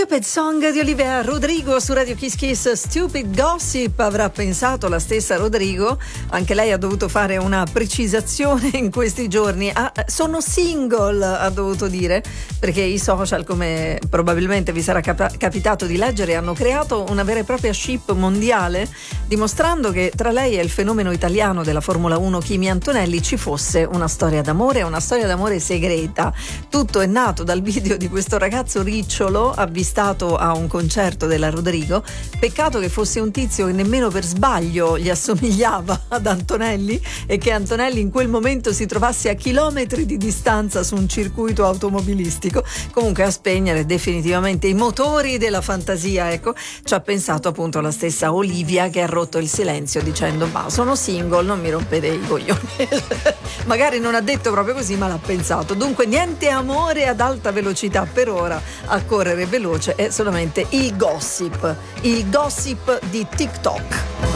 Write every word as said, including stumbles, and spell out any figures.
Stupid Song di Olivia Rodrigo su Radio Kiss Kiss. Stupid Gossip, avrà pensato la stessa Rodrigo. Anche lei ha dovuto fare una precisazione in questi giorni. Ah, sono single, ha dovuto dire, perché i social, come probabilmente vi sarà cap- capitato di leggere, hanno creato una vera e propria ship mondiale, dimostrando che tra lei e il fenomeno italiano della Formula uno Kimi Antonelli ci fosse una storia d'amore, una storia d'amore segreta. Tutto è nato dal video di questo ragazzo ricciolo avvistato a un concerto della Rodrigo. Peccato che fosse un tizio che nemmeno per sbaglio gli assomigliava ad Antonelli e che Antonelli in quel momento si trovasse a chilometri di distanza su un circuito automobilistico. Comunque a spegnere definitivamente i motori della fantasia, ecco, ci ha pensato appunto la stessa Olivia, che ha rotto il silenzio dicendo: ma sono single, non mi rompete i coglioni. Magari non ha detto proprio così, ma l'ha pensato. Dunque niente amore ad alta velocità per ora, a correre veloce è solamente il gossip, il gossip di TikTok.